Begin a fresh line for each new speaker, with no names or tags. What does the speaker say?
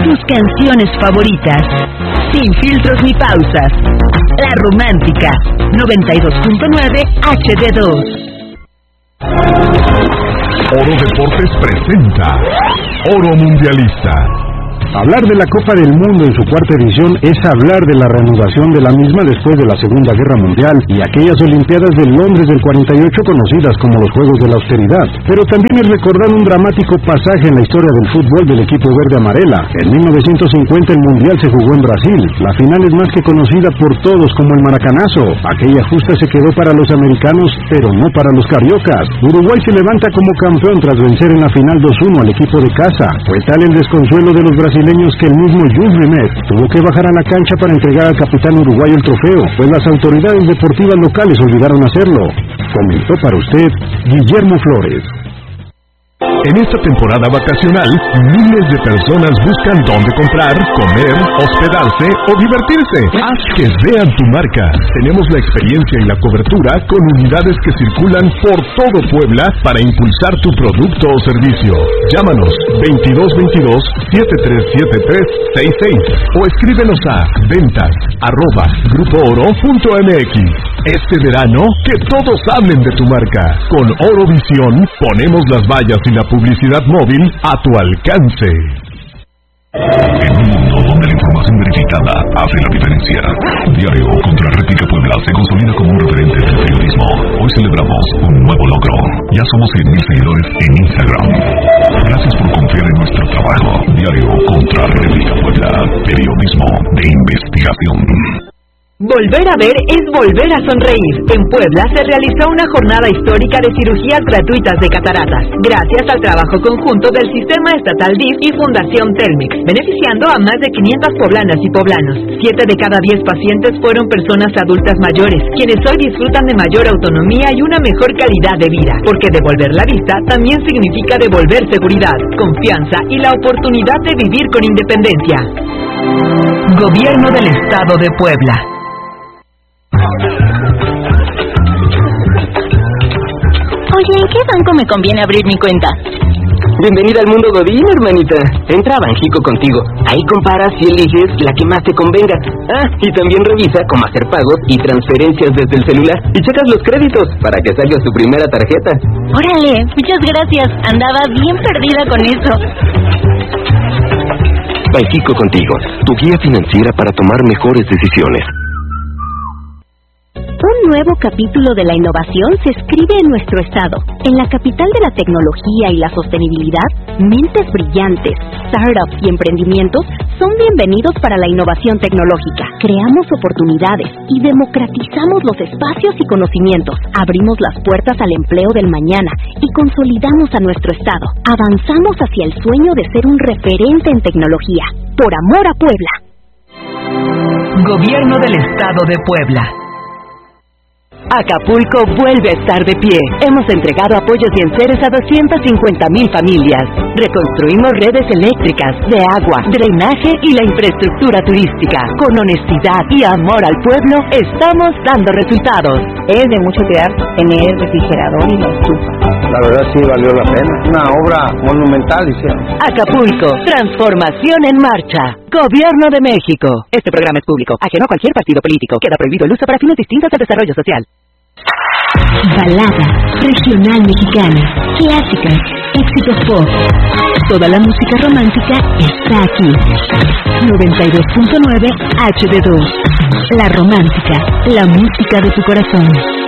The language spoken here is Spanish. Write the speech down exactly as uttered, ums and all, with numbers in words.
tus canciones favoritas, sin filtros ni pausas. La Romántica, noventa y dos punto nueve H D dos.
Oro Deportes presenta Oro Mundialista.
Hablar de la Copa del Mundo en su cuarta edición es hablar de la reanudación de la misma después de la Segunda Guerra Mundial y aquellas Olimpiadas de Londres del cuarenta y ocho conocidas como los Juegos de la Austeridad. Pero también es recordar un dramático pasaje en la historia del fútbol del equipo verde-amarela. En mil novecientos cincuenta el Mundial se jugó en Brasil. La final es más que conocida por todos como el Maracanazo. Aquella justa se quedó para los americanos, pero no para los cariocas. Uruguay se levanta como campeón tras vencer en la final dos uno al equipo de casa. Fue tal el desconsuelo de los brasileños que el mismo Jules Rimet tuvo que bajar a la cancha para entregar al capitán uruguayo el trofeo, pues las autoridades deportivas locales olvidaron hacerlo. Comentó para usted Guillermo Flores.
En esta temporada vacacional, miles de personas buscan dónde comprar, comer, hospedarse o divertirse. Haz que vean tu marca. Tenemos la experiencia y la cobertura con unidades que circulan por todo Puebla para impulsar tu producto o servicio. Llámanos veintidós veintidós, setenta y tres setenta y tres sesenta y seis o escríbenos a ventas arroba grupo oro punto m x. Este verano, que todos hablen de tu marca. Con Orovisión ponemos las vallas y la publicidad móvil a tu alcance.
En un mundo donde la información verificada hace la diferencia, Diario contra Réplica Puebla se consolida como un referente del periodismo. Hoy celebramos un nuevo logro. Ya somos cien mil seguidores en Instagram. Gracias por confiar en nuestro trabajo. Diario contra Réplica Puebla, periodismo de investigación.
Volver a ver es volver a sonreír. En Puebla se realizó una jornada histórica de cirugías gratuitas de cataratas, gracias al trabajo conjunto del Sistema Estatal D I F y Fundación Telmex, beneficiando a más de quinientas poblanas y poblanos. Siete de cada diez pacientes fueron personas adultas mayores, quienes hoy disfrutan de mayor autonomía y una mejor calidad de vida, porque devolver la vista también significa devolver seguridad, confianza y la oportunidad de vivir con independencia. Gobierno del Estado de Puebla.
Oye, ¿en qué banco me conviene abrir mi cuenta?
Bienvenida al mundo Godín, hermanita. Entra a Banjico contigo. Ahí comparas y eliges la que más te convenga. Ah, y también revisa cómo hacer pagos y transferencias desde el celular. Y checas los créditos para que salga tu primera tarjeta.
Órale, muchas gracias. Andaba bien perdida con eso.
Banjico contigo, tu guía financiera para tomar mejores decisiones.
Un nuevo capítulo de la innovación se escribe en nuestro estado. En la capital de la tecnología y la sostenibilidad, mentes brillantes, startups y emprendimientos son bienvenidos para la innovación tecnológica. Creamos oportunidades y democratizamos los espacios y conocimientos. Abrimos las puertas al empleo del mañana y consolidamos a nuestro estado. Avanzamos hacia el sueño de ser un referente en tecnología. Por amor a Puebla.
Gobierno del Estado de Puebla.
Acapulco vuelve a estar de pie. Hemos entregado apoyos y enseres a doscientas cincuenta mil familias. Reconstruimos redes eléctricas, de agua, drenaje y la infraestructura turística. Con honestidad y amor al pueblo, estamos dando resultados.
Es de mucho cuidar tener el refrigerador y la estufa.
La verdad sí valió la pena. Una obra monumental hicieron.
Acapulco, transformación en marcha. Gobierno de México. Este programa es público, ajeno a cualquier partido político. Queda prohibido el uso para fines distintos del desarrollo social.
Balada, regional mexicana, clásicas, éxitos pop. Toda la música romántica está aquí. noventa y dos punto nueve H D dos. La Romántica, la música de tu corazón.